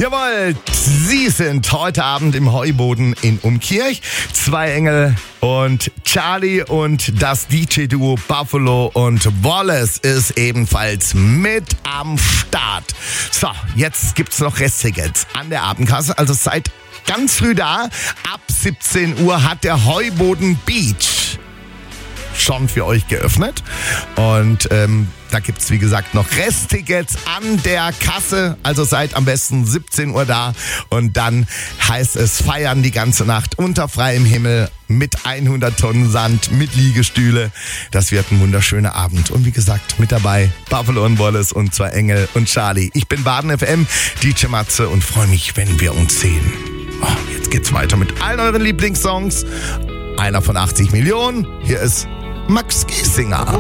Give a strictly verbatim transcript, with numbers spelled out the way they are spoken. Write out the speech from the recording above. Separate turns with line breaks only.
Jawohl, sie sind heute Abend im Heuboden in Umkirch. Zwei Engel und Charlie und das D J-Duo Buffalo und Wallace ist ebenfalls mit am Start. So, jetzt gibt's noch Resttickets an der Abendkasse, also seid ganz früh da. Ab siebzehn Uhr hat der Heuboden Beach schon für euch geöffnet. Und ähm, da gibt's wie gesagt noch Resttickets an der Kasse. Also seid am besten siebzehn Uhr da. Und dann heißt es feiern die ganze Nacht unter freiem Himmel mit hundert Tonnen Sand, mit Liegestühle. Das wird ein wunderschöner Abend. Und wie gesagt, mit dabei Buffalo und Wallace und zwei Engel und Charlie. Ich bin Baden F M, D J Matze und freue mich, wenn wir uns sehen. Oh, jetzt geht's weiter mit allen euren Lieblingssongs. Einer von achtzig Millionen. Hier ist Max Giesinger.